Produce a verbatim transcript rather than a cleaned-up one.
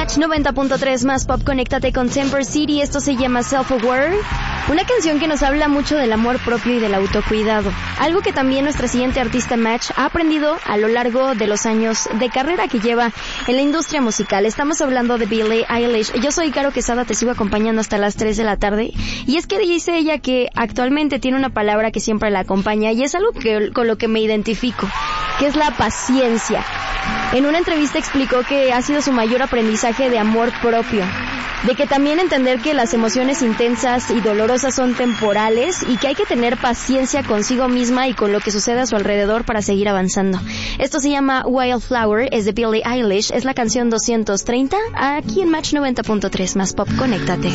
Match noventa punto tres más pop, conéctate con Temper City. Esto se llama Self-Aware, una canción que nos habla mucho del amor propio y del autocuidado, algo que también nuestra siguiente artista Match ha aprendido a lo largo de los años de carrera que lleva en la industria musical. Estamos hablando de Billie Eilish. Yo soy Caro Quesada, te sigo acompañando hasta las tres de la tarde, y es que dice ella que actualmente tiene una palabra que siempre la acompaña, y es algo que, con lo que me identifico, que es la paciencia. En una entrevista explicó que ha sido su mayor aprendizaje de amor propio, de que también entender que las emociones intensas y dolorosas son temporales y que hay que tener paciencia consigo misma y con lo que sucede a su alrededor para seguir avanzando. Esto se llama Wildflower, es de Billie Eilish, es la canción doscientos treinta, aquí en Match noventa punto tres más pop, conéctate.